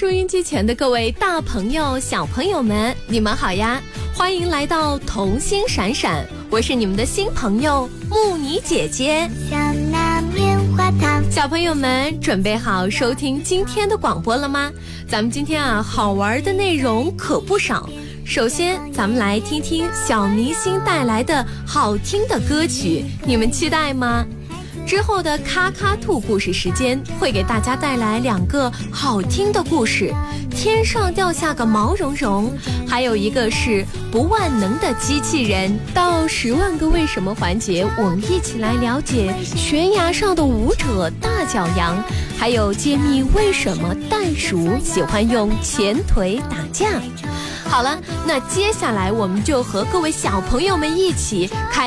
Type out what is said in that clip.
收音机前的各位大朋友小朋友们，你们好呀，欢迎来到童心闪闪，我是你们的新朋友木妮姐姐。 像那棉花糖。 小朋友们准备好收听今天的广播了吗？咱们今天好玩的内容可不少。首先咱们来听听小明星带来的好听的歌曲，你们期待吗？之后的咔咔兔故事时间会给大家带来2个好听的故事，天上掉下个毛茸茸，还有一个是不万能的机器人。到10万个为什么环节，我们一起来了解悬崖上的舞者大脚羊，还有揭秘为什么袋鼠喜欢用前腿打架。好了，那接下来我们就和各位小朋友们一起开